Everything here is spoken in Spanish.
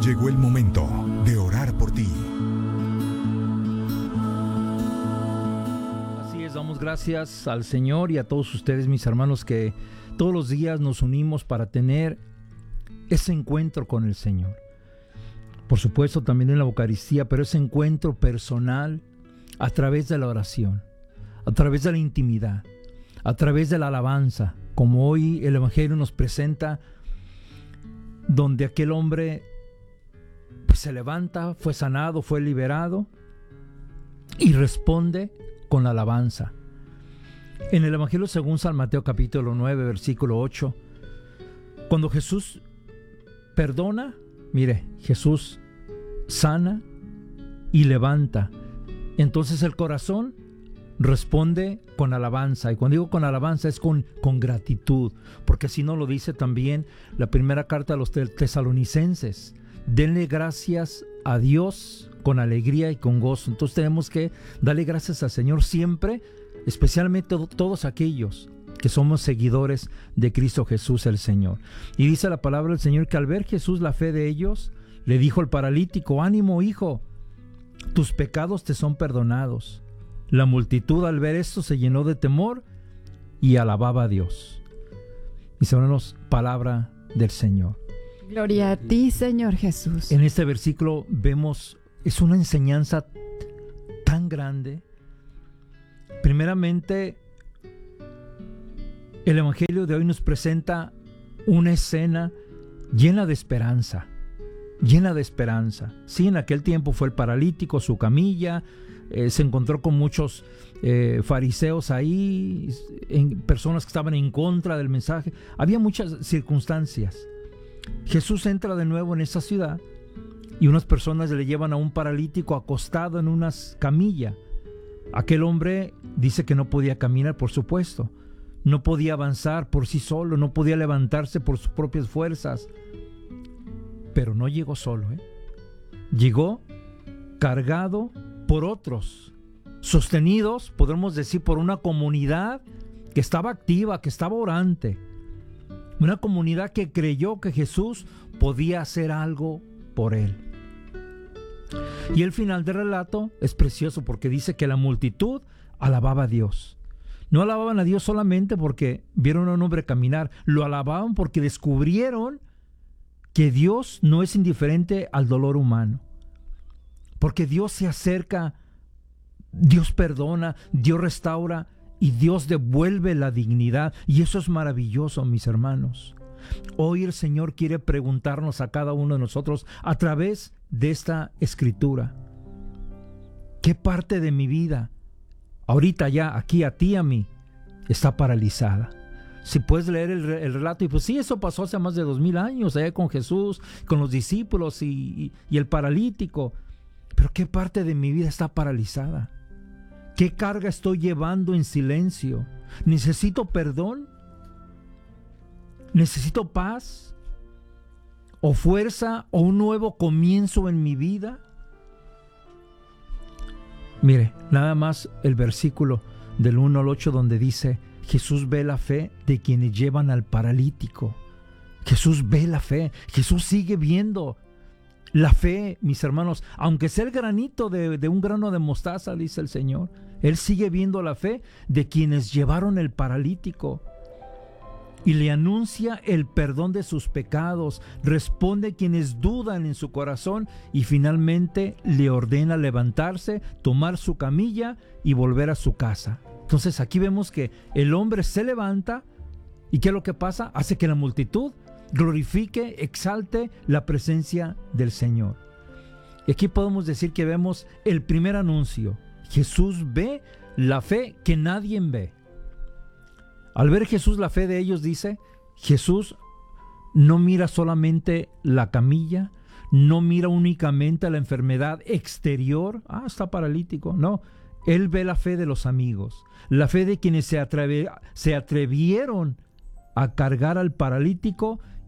Llegó el momento de orar por ti. Así es, damos gracias al Señor y a todos ustedes, mis hermanos, que todos los días nos unimos para tener ese encuentro con el Señor. Por supuesto, también en la Eucaristía, pero ese encuentro personal a través de la oración, a través de la intimidad, a través de la alabanza, como hoy el Evangelio nos presenta, donde aquel hombre pues se levanta, fue sanado, fue liberado y responde con la alabanza. En el Evangelio según San Mateo capítulo 9, versículo 8, cuando Jesús perdona, mire, Jesús sana y levanta. Entonces el corazón responde con alabanza. Y cuando digo con alabanza es con gratitud, porque si no lo dice también la primera carta a los tesalonicenses: denle gracias a Dios con alegría y con gozo. Entonces tenemos que darle gracias al Señor siempre, especialmente todos aquellos que somos seguidores de Cristo Jesús el Señor. Y dice la palabra del Señor que al ver Jesús la fe de ellos, le dijo al paralítico: ánimo, hijo, tus pecados te son perdonados. La multitud al ver esto se llenó de temor y alababa a Dios. Mis hermanos, palabra del Señor. Gloria a ti, Señor Jesús. En este versículo vemos, es una enseñanza tan grande. Primeramente, el Evangelio de hoy nos presenta una escena llena de esperanza. Llena de esperanza. Sí, en aquel tiempo fue el paralítico, su camilla, se encontró con muchos fariseos ahí, personas que estaban en contra del mensaje. Había muchas circunstancias. Jesús entra de nuevo en esa ciudad y unas personas le llevan a un paralítico acostado en una camilla. Aquel hombre dice que no podía caminar, por supuesto. No podía avanzar por sí solo, no podía levantarse por sus propias fuerzas. Pero no llegó solo, Llegó cargado por otros, sostenidos, podemos decir, por una comunidad que estaba activa, que estaba orante. Una comunidad que creyó que Jesús podía hacer algo por él. Y el final del relato es precioso porque dice que la multitud alababa a Dios. No alababan a Dios solamente porque vieron a un hombre caminar, lo alababan porque descubrieron que Dios no es indiferente al dolor humano. Porque Dios se acerca, Dios perdona, Dios restaura y Dios devuelve la dignidad. Y eso es maravilloso, mis hermanos. Hoy el Señor quiere preguntarnos a cada uno de nosotros a través de esta escritura: ¿qué parte de mi vida, ahorita ya, aquí a ti, a mí, está paralizada? Si puedes leer el relato, y pues sí, eso pasó hace más de 2000 años, allá con Jesús, con los discípulos y el paralítico. Pero ¿qué parte de mi vida está paralizada? ¿Qué carga estoy llevando en silencio? ¿Necesito perdón? ¿Necesito paz? ¿O fuerza? ¿O un nuevo comienzo en mi vida? Mire, nada más el versículo del 1 al 8 donde dice: Jesús ve la fe de quienes llevan al paralítico. Jesús ve la fe. Jesús sigue viendo la fe, mis hermanos. Aunque sea el granito de un grano de mostaza, dice el Señor, Él sigue viendo la fe de quienes llevaron el paralítico. Y le anuncia el perdón de sus pecados. Responde quienes dudan en su corazón. Y finalmente le ordena levantarse, tomar su camilla y volver a su casa. Entonces aquí vemos que el hombre se levanta y ¿qué es lo que pasa? Hace que la multitud glorifique, exalte la presencia del Señor. Y aquí podemos decir que vemos el primer anuncio. Jesús ve la fe que nadie ve. Al ver Jesús la fe de ellos, dice, Jesús no mira solamente la camilla, no mira únicamente la enfermedad exterior. Está paralítico. No. Él ve la fe de los amigos, la fe de quienes se atrevieron a cargar al paralítico